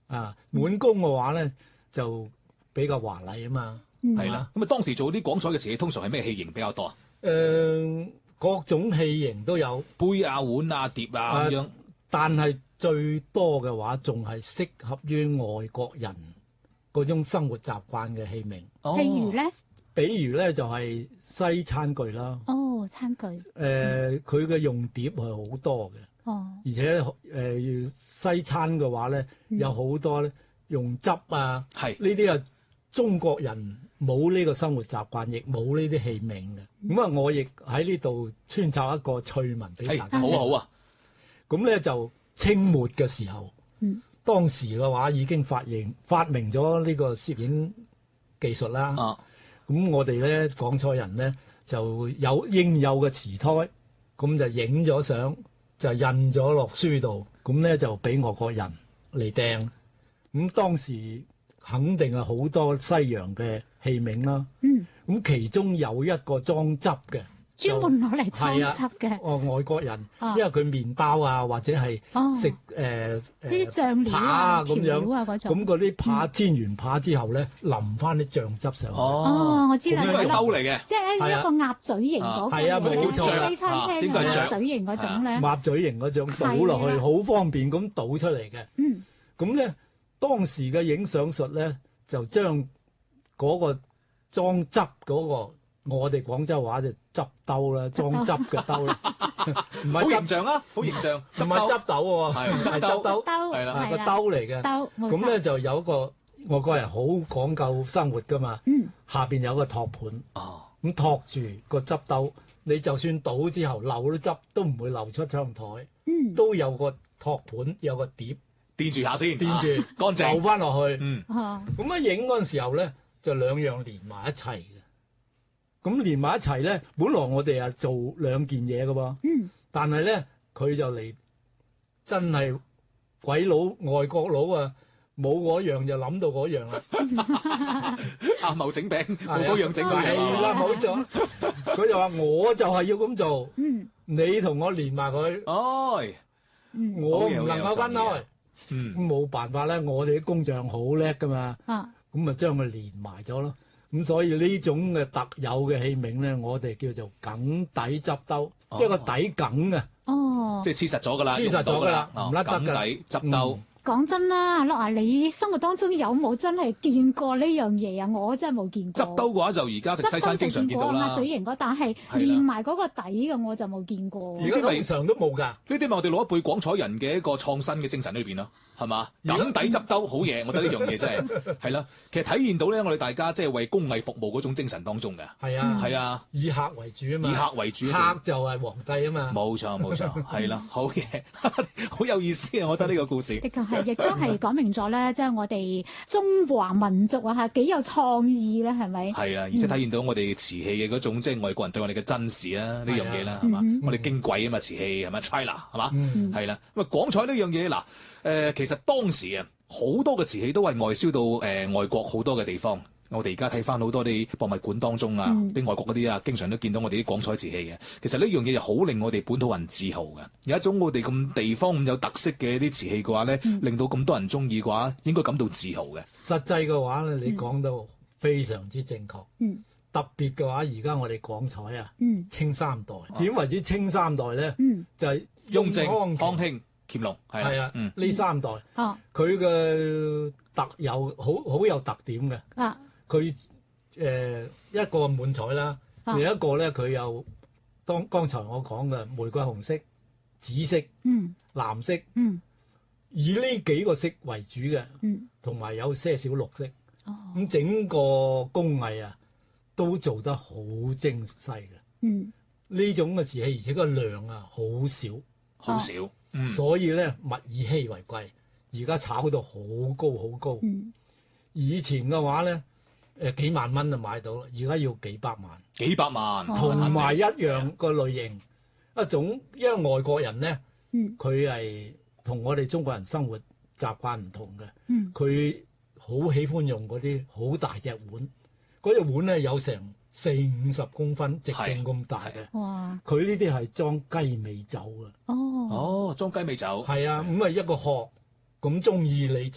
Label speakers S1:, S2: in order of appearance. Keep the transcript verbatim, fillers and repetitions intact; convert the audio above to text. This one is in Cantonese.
S1: 啊，滿宮嘅話咧就比較華麗啊嘛。
S2: 係啦。咁啊，當時做啲廣彩嘅瓷器，通常係咩器型比較多啊？
S1: 誒、呃，各種器型都有，
S2: 杯啊、碗啊、碟啊咁樣。
S1: 啊、但係最多嘅話，仲係適合於外國人嗰種生活習慣嘅器皿。
S2: 哦、
S3: 譬如咧，
S1: 比如咧就係、是、西餐具啦。
S3: 哦，餐具。
S1: 誒、呃，佢嘅、嗯、用碟係好多嘅。
S3: 哦。而
S1: 且誒、呃、西餐嘅話咧，嗯、有好多咧用汁啊，係呢啲啊中國人冇呢個生活習慣，亦冇呢啲器皿嘅。咁啊、嗯，我亦喺呢度穿插一個趣聞俾大家。
S2: 好啊好啊。
S1: 咁咧就清末嘅時候，
S3: 嗯，
S1: 當時嘅話已經發現發明咗呢個攝影技術啦。啊，咁我哋咧廣彩人咧就有應有嘅瓷胎，咁就影咗相，就印咗落書度，咁咧就俾外國人嚟訂。咁當時肯定係好多西洋嘅器皿啦。
S3: 嗯，
S1: 咁其中有一個裝汁嘅。
S3: 專門攞嚟裝汁嘅，
S1: 哦，外國人，因為佢麵包啊，或者係食誒誒
S3: 啲醬料啊、調料啊嗰種，
S1: 咁嗰啲扒煎完扒之後咧，淋翻啲醬汁上去。
S3: 哦，我知啦，
S2: 係兜嚟嘅，
S3: 即係一個鴨嘴形嗰個，
S1: 係啊，冇錯，
S3: 西餐廳嘅鴨嘴形嗰種咧，
S1: 鴨嘴形嗰種倒落去，好方便咁倒出嚟嘅。
S3: 嗯，
S1: 咁咧當時嘅影相術咧，就將嗰個裝汁嗰個。我哋廣州話就汁兜啦，裝汁嘅兜啦，唔係
S2: 好形象啊，好形象，
S1: 唔係汁斗喎，係汁兜，
S2: 係啦，
S1: 個兜嚟嘅。
S3: 兜，
S1: 咁咧就有一個外國人好講究生活噶嘛，
S3: 嗯，
S1: 下邊有個托盤，
S2: 哦，
S1: 咁托住個汁兜，你就算倒之後漏咗汁都唔會流出窗台，
S3: 嗯，
S1: 都有個托盤，有個碟
S2: 墊住下先，
S1: 墊住
S2: 乾淨，
S1: 流翻落去，
S2: 嗯，
S1: 咁樣影嗰陣時候咧，就兩樣連埋一齊嘅。咁連埋一齊咧，本來我哋啊做兩件嘢㗎喎，
S3: 嗯，
S1: 但係咧佢就嚟真係鬼佬外國佬啊，冇嗰樣就諗到嗰樣啦。
S2: 阿茂整餅，冇嗰樣整嗰樣。
S1: 係啦，冇錯。佢就話我就係要咁做，
S3: 嗯，
S1: 你同我連埋佢，
S2: 哦，
S1: 我唔能夠分開，
S2: 嗯，
S1: 冇辦法咧，我哋啲工匠好叻㗎嘛，
S3: 啊，
S1: 咁啊將佢連埋咗咯。咁所以呢種嘅特有嘅器皿咧，我哋叫做梗底汁兜，哦、即係個底梗啊，
S3: 哦，
S2: 即係黐實咗㗎啦，
S1: 黐實咗㗎啦，唔甩得㗎。
S2: 梗底汁兜。嗯
S3: 講真啦，樂啊，你生活當中有冇真係見過呢樣嘢啊？我真係冇見過。
S2: 汁兜嘅話就而家食西餐經常見到啦。
S3: 鴨嘴形嗰，但係連埋嗰個底嘅我就冇見過。
S1: 而家通常都冇㗎。
S2: 呢啲咪我哋老一輩廣彩人嘅一個創新嘅精神裏邊咯，係嘛？梗底汁兜好嘢，我覺得呢樣嘢真係係啦。其實體現到咧，我哋大家即係為工藝服務嗰種精神當中嘅。
S1: 係啊，
S2: 係啊，
S1: 以客為主啊嘛。
S2: 以客為主，
S1: 客就係皇帝啊嘛。
S2: 冇錯冇錯，係啦，好嘢，好有意思啊！我覺得呢個故事。
S3: 的確係，亦都係講明咗咧，即係我哋中華民族啊嚇幾有創意咧，係咪？
S1: 嗯
S2: 係啊，而且體現到我哋瓷器嘅嗰種即係外國人對我哋嘅珍視啊呢樣嘢啦，係嘛？我哋矜貴啊嘛，瓷器係咪 China 係嘛？係啦，咁啊廣彩呢樣嘢嗱誒，其實當時啊好多嘅瓷器都係外銷到誒外國好多嘅地方。我哋而家睇翻好多啲博物館當中啊，啲、嗯、外國嗰啲啊，經常都見到我哋啲廣彩瓷器嘅。其實呢樣嘢就好令我哋本土人自豪嘅。有一種我哋咁地方咁有特色嘅啲瓷器嘅話咧，嗯、令到咁多人中意嘅話，應該感到自豪嘅。
S1: 實際嘅話咧，你講到非常之正確。嗯、特別嘅話，而家我哋廣彩啊，嗯、清三代點為之清三代咧？嗯、就係
S2: 雍正、康熙、乾隆係
S1: 啊，呢、嗯、三代，佢嘅、啊、特有好好有特點嘅。啊佢誒、呃、一個滿彩啦，啊、另一個咧佢有當剛才我講嘅玫瑰紅色、紫色、嗯、藍色，嗯、以呢幾個色為主嘅，同埋、嗯、有些少綠色。咁、哦、整個工藝啊都做得好精細嘅。呢、嗯、種嘅瓷器，而且個量啊好少，
S2: 好少，啊嗯、
S1: 所以咧物以稀為貴。而家炒到好高好高。嗯、以前嘅話咧。誒幾萬蚊就買到，而家要幾百萬，
S2: 幾百萬，
S1: 同埋一樣個類型一種，因為外國人咧，佢係同我哋中國人生活習慣唔同嘅，佢好、嗯、喜歡用嗰啲好大隻碗，嗰隻碗咧有成四五十公分直徑咁大嘅，哇！佢呢啲係裝雞尾酒嘅，
S3: 哦，
S2: 哦，裝雞尾酒，
S1: 係啊，咁啊一個殼咁中意你。